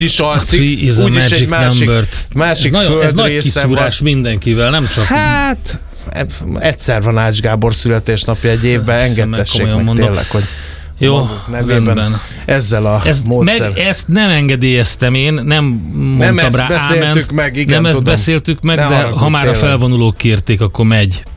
is alszik, Three is a úgyis egy másik ez nagy földrészen kiszúrás van. mindenkivel, nem csak... Hát, egyszer van Ács Gábor születésnapja egy évben, engedtessék meg mondom. tényleg, hogy Jó, maguk nevében rendben. ezzel a módszer. Ezt nem engedélyeztem én, nem mondtam Nem ezt rá beszéltük áment, meg, igen, nem ezt tudom. beszéltük meg, Ne de haragudj, ha már a tényleg. felvonulók kérték, akkor megy.